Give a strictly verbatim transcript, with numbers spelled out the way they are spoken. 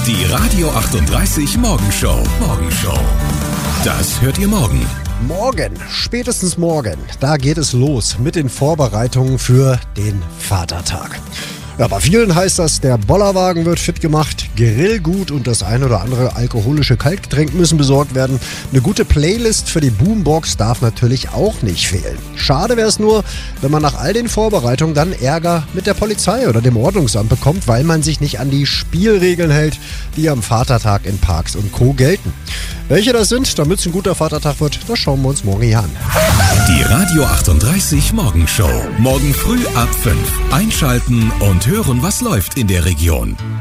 Die Radio achtunddreißig Morgenshow. Morgenshow. Das hört ihr morgen. Morgen, spätestens morgen, da geht es los mit den Vorbereitungen für den Vatertag. Ja, bei vielen heißt das, der Bollerwagen wird fit gemacht, Grillgut und das ein oder andere alkoholische Kaltgetränk müssen besorgt werden. Eine gute Playlist für die Boombox darf natürlich auch nicht fehlen. Schade wäre es nur, wenn man nach all den Vorbereitungen dann Ärger mit der Polizei oder dem Ordnungsamt bekommt, weil man sich nicht an die Spielregeln hält, die am Vatertag in Parks und Co. gelten. Welche das sind, damit es ein guter Vatertag wird, das schauen wir uns morgen hier an. Die Radio achtunddreißig Morgenshow. Morgen früh ab fünf. Einschalten und hören, was läuft in der Region.